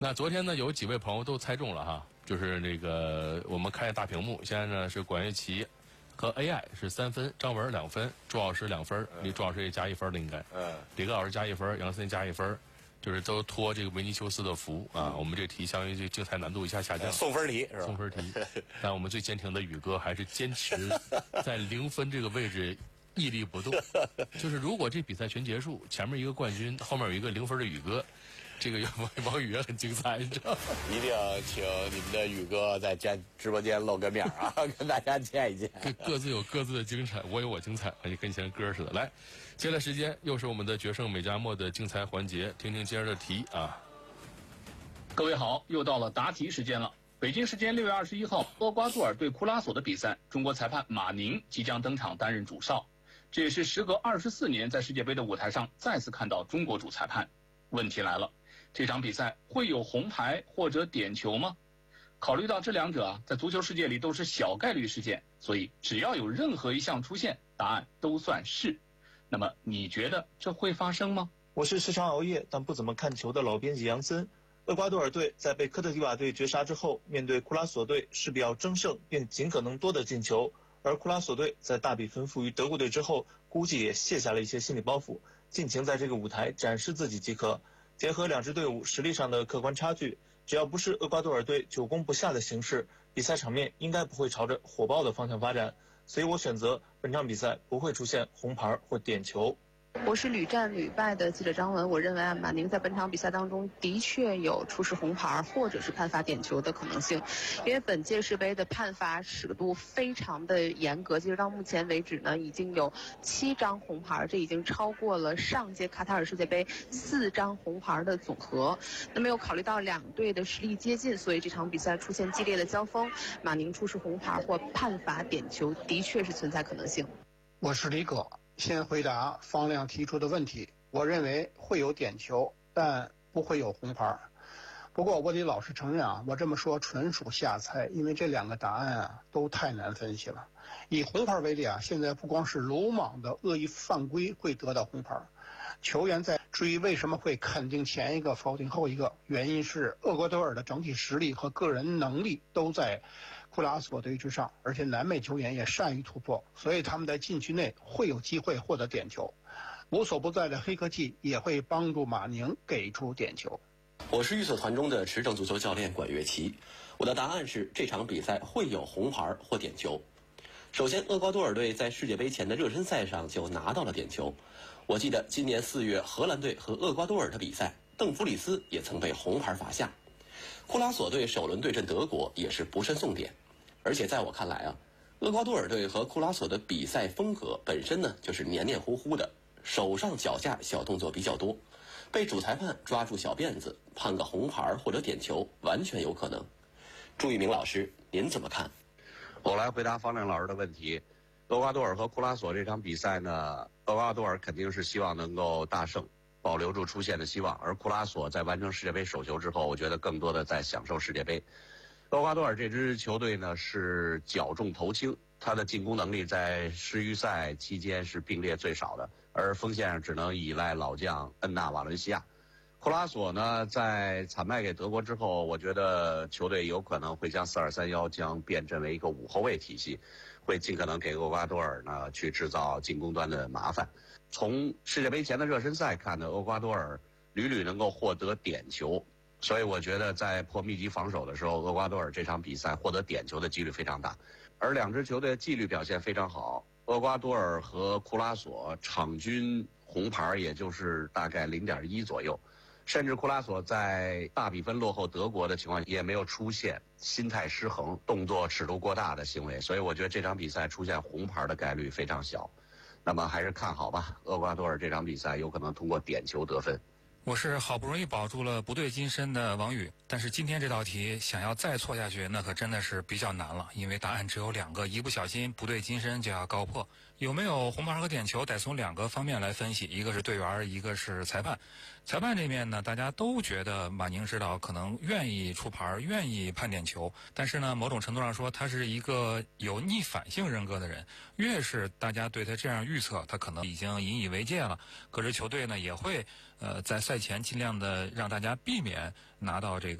那昨天呢，有几位朋友都猜中了哈，就是那个我们看大屏幕，现在呢是管乐器和 AI 是3分，张文2分，朱老师2分，离朱老师也加1分了应该。李哥老师加1分，杨森加1分，就是都托这个维尼修斯的福啊。我们这题相当于这竞猜难度一下下降， 送分题是吧？ 送分题。但我们最坚挺的宇哥还是坚持在0分这个位置屹立不动。就是如果这比赛全结束，前面一个冠军，后面有一个0分的宇哥。这个王宇也很精彩，你知道吗？ 一定请你们的宇哥在直播间露个面啊，跟大家见一见。 各自有各自的精彩，我有我精彩，也跟以前歌似的。来，接下来时间又是我们的决胜美加墨的竞猜环节，听听今儿的题啊。 各位好，又到了答题时间了。北京时间6月21号，厄瓜多尔对库拉索的比赛，中国裁判马宁即将登场担任主哨，这也是时隔24年在世界杯的舞台上再次看到中国主裁判。问题来了。这场比赛会有红牌或者点球吗？考虑到这两者在足球世界里都是小概率事件，所以只要有任何一项出现，答案都算是。那么你觉得这会发生吗？ 我是时常熬夜但不怎么看球的老编辑杨森。厄瓜多尔队在被科特迪瓦队绝杀之后，面对库拉索队势必要争胜并尽可能多的进球，而库拉索队在大比分负于德国队之后，估计也卸下了一些心理包袱，尽情在这个舞台展示自己即可。结合两支队伍实力上的客观差距，只要不是厄瓜多尔队久攻不下的形势，比赛场面应该不会朝着火爆的方向发展，所以我选择本场比赛不会出现红牌或点球。 我是屡战屡败的记者张文，我认为马宁在本场比赛当中的确有出示红牌或者是判罚点球的可能性，因为本届世杯的判罚尺度非常的严格，截止到目前为止呢，已经有7张红牌，这已经超过了上届卡塔尔世界杯4张红牌的总和。那么又考虑到两队的实力接近，所以这场比赛出现激烈的交锋，马宁出示红牌或判罚点球的确是存在可能性。 我是李可。先回答方亮提出的问题，我认为会有点球，但不会有红牌。不过我得老实承认我这么说纯属瞎猜，因为这两个答案都太难分析了。以红牌为例现在不光是鲁莽的恶意犯规会得到红牌，球员在至于为什么会肯定前一个否定后一个，原因是厄瓜多尔的整体实力和个人能力都在库拉索队之上，而且南美球员也善于突破，所以他们在禁区内会有机会获得点球。无所不在的黑科技也会帮助马宁给出点球。 我是预测团中的持证足球教练管乐琪，我的答案是这场比赛会有红牌或点球。首先，厄瓜多尔队在世界杯前的热身赛上就拿到了点球。我记得今年4月荷兰队和厄瓜多尔的比赛，邓弗里斯也曾被红牌罚下。库拉索队首轮对阵德国也是不慎送点，而且在我看来厄瓜多尔队和库拉索的比赛风格本身呢就是黏黏糊糊的，手上脚下小动作比较多，被主裁判抓住小辫子，判个红牌或者点球完全有可能。朱一鸣老师，您怎么看？ 我来回答方亮老师的问题。厄瓜多尔和库拉索这场比赛呢，厄瓜多尔肯定是希望能够大胜，保留住出线的希望，而库拉索在完成世界杯首球之后，我觉得更多的在享受世界杯。厄瓜多尔这支球队呢是脚重头轻，他的进攻能力在世预赛期间是并列最少的，而锋线上只能依赖老将恩纳瓦伦西亚。库拉索呢在惨败给德国之后，我觉得球队有可能会将4231将变阵为一个5后卫体系，会尽可能给厄瓜多尔呢去制造进攻端的麻烦。从世界杯前的热身赛看呢，厄瓜多尔屡屡能够获得点球，所以我觉得在破密集防守的时候，厄瓜多尔这场比赛获得点球的几率非常大。而两支球队的纪律表现非常好，厄瓜多尔和库拉索场均红牌也就是大概0.1左右，甚至库拉索在大比分落后德国的情况也没有出现心态失衡、动作尺度过大的行为，所以我觉得这场比赛出现红牌的概率非常小。那么还是看好吧，厄瓜多尔这场比赛有可能通过点球得分。 我是好不容易保住了不对金身的王宇，但是今天这道题想要再错下去，那可真的是比较难了，因为答案只有2个，一不小心不对金身就要告破， 有没有红牌和点球，得从2个方面来分析，一个是队员，一个是裁判。裁判这面呢，大家都觉得马宁指导可能愿意出牌，愿意判点球，但是呢，某种程度上说，他是一个有逆反性人格的人。越是大家对他这样预测，他可能已经引以为戒了。各支球队呢，也会在赛前尽量的让大家避免拿到这